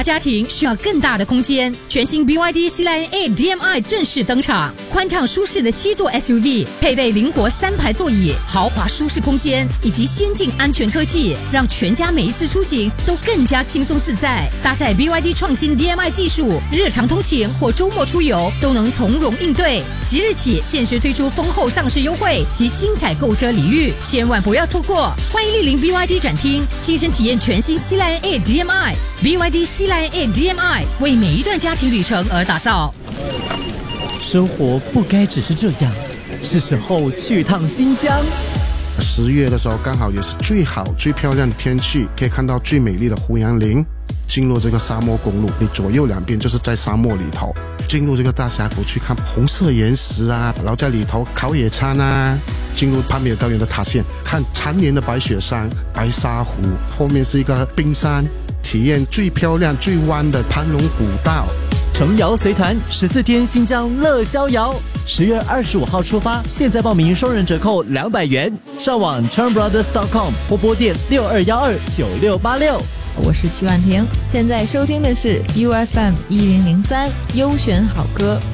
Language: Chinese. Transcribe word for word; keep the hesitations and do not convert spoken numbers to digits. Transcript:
家庭需要更大的空间，全新 B Y D C Lion A D M I 正式登场，宽敞舒适的七座 S U V， 配备灵活三排座椅，豪华舒适空间以及先进安全科技，让全家每一次出行都更加轻松自在。搭载 B Y D 创新 D M I 技术，日常通勤或周末出游都能从容应对。即日起限时推出丰厚上市优惠及精彩购车礼遇，千万不要错过！欢迎莅临 B Y D 展厅，亲身体验全新 C Lion A D M I。B Y D C Lion A D M I 为每一段家庭旅程而打造。 生活不该只是这样，是时候去趟新疆。 十月的时候刚好也是最好最漂亮的天气，可以看到最美丽的胡杨林。进入这个沙漠公路，你左右两边就是在沙漠里头，进入这个大峡谷去看红色岩石啊，然后在里头烤野餐啊，进入帕米尔高原的塔县，看缠绵的白雪山、白沙湖，后面是一个冰山，体验最漂亮最弯的盘龙古道。 程瑶随团十四天新疆乐逍遥，十月二十五号出发，现在报名双人折扣两百元，上网 turn brothers dot com 或拨电六二幺二九六八六。 我是曲婉婷，现在收听的是 U F M 一零零三优选好歌